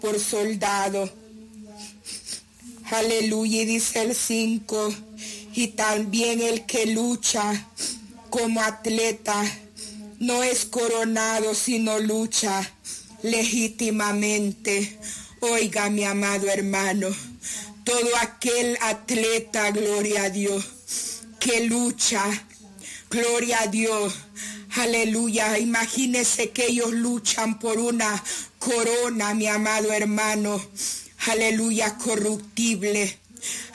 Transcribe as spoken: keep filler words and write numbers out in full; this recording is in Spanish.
por soldado. Aleluya, y dice el cinco, y también el que lucha como atleta no es coronado, sino lucha legítimamente. Oiga, mi amado hermano, todo aquel atleta, gloria a Dios, que lucha, gloria a Dios, aleluya, imagínese que ellos luchan por una corona, mi amado hermano, aleluya, corruptible.